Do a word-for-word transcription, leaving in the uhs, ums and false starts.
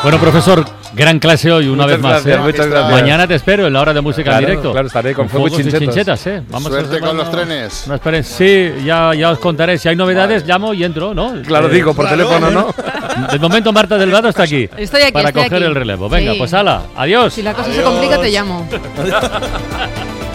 Bueno, profesor, gran clase hoy, una muchas vez más. Gracias, ¿eh? Muchas gracias. Mañana te espero en la hora de música claro, en directo. Claro, estaré con, con fuegos y chinchetas. chinchetas, ¿eh? Vamos Suerte a con una, los trenes. No esperen, sí, ya, ya os contaré. Si hay novedades, vale. llamo y entro, ¿no? Claro, eh, digo, por claro. teléfono, ¿no? De momento, Marta Delgado está aquí. Estoy aquí, Para estoy coger aquí. el relevo. Venga, sí. pues ala, adiós. Si la cosa adiós. se complica, te llamo.